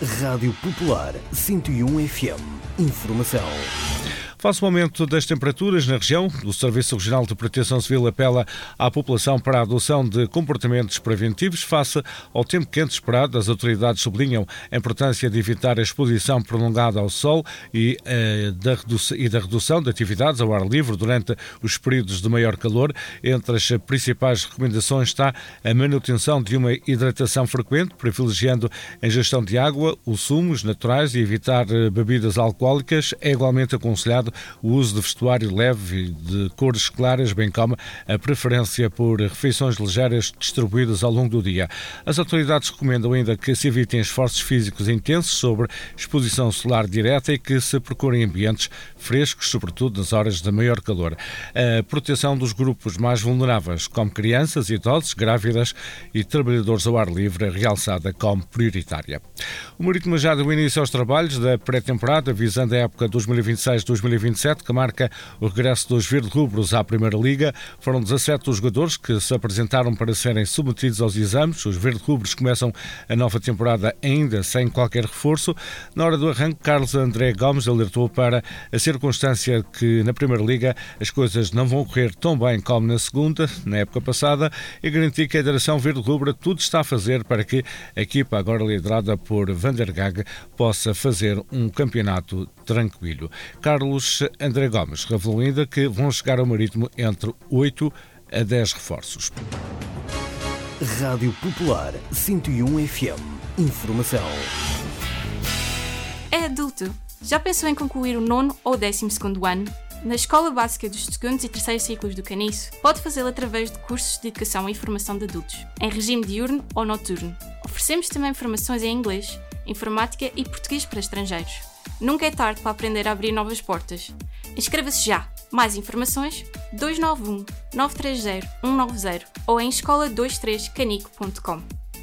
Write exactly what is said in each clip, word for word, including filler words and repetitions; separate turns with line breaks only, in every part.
Rádio Popular cento e um F M. Informação.
Face ao aumento das temperaturas na região, o Serviço Regional de Proteção Civil apela à população para a adoção de comportamentos preventivos face ao tempo quente esperado. As autoridades sublinham a importância de evitar a exposição prolongada ao sol e, eh, da, redução, e da redução de atividades ao ar livre durante os períodos de maior calor. Entre as principais recomendações está a manutenção de uma hidratação frequente, privilegiando a ingestão de água, os sumos naturais e evitar bebidas alcoólicas. É igualmente aconselhado o uso de vestuário leve e de cores claras, bem como a preferência por refeições ligeiras distribuídas ao longo do dia. As autoridades recomendam ainda que se evitem esforços físicos intensos sobre exposição solar direta e que se procurem ambientes frescos, sobretudo nas horas de maior calor. A proteção dos grupos mais vulneráveis, como crianças, idosos, grávidas e trabalhadores ao ar livre, é realçada como prioritária. O Marítimo já deu início aos trabalhos da pré-temporada, visando a época dois mil e vinte e seis dois mil e vinte e sete, que marca o regresso dos verde-rubros à Primeira Liga. Foram dezassete os jogadores que se apresentaram para serem submetidos aos exames. Os verde-rubros começam a nova temporada ainda sem qualquer reforço. Na hora do arranque, Carlos André Gomes alertou para a circunstância que na Primeira Liga as coisas não vão correr tão bem como na segunda, na época passada, e garantiu que a direção verde-rubra tudo está a fazer para que a equipa, agora liderada por Van der Gag, possa fazer um campeonato tranquilo. Carlos André Gomes revelou ainda que vão chegar ao Marítimo entre oito a dez reforços.
Rádio Popular cento e um F M. Informação.
É adulto. Já pensou em concluir o nono ou décimo segundo ano? Na Escola Básica dos segundos e terceiros ciclos do Caniço, pode fazê-lo através de cursos de educação e formação de adultos, em regime diurno ou noturno. Oferecemos também formações em inglês, informática e português para estrangeiros. Nunca é tarde para aprender a abrir novas portas. Inscreva-se já! Mais informações dois nove um, nove três zero, um nove zero ou em escola vinte e três canico ponto com.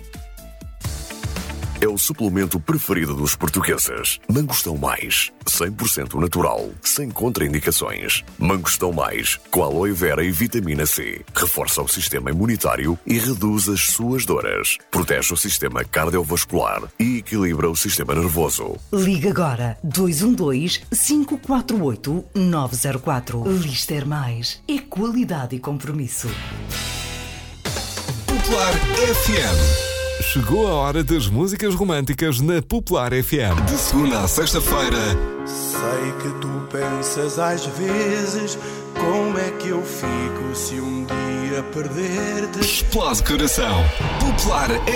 É o suplemento preferido dos portugueses. Mangostão Mais, cem por cento natural, sem contraindicações. Mangostão Mais, com aloe vera e vitamina C. Reforça o sistema imunitário e reduz as suas dores. Protege o sistema cardiovascular e equilibra o sistema nervoso.
Liga agora dois um dois, cinco quatro oito, nove zero quatro. Lister Mais é qualidade e compromisso.
Popular F M. Chegou a hora das músicas românticas na Popular F M. De segunda a sexta-feira.
Sei que tu pensas às vezes como é que eu fico se um dia perder-te.
Explode coração. Popular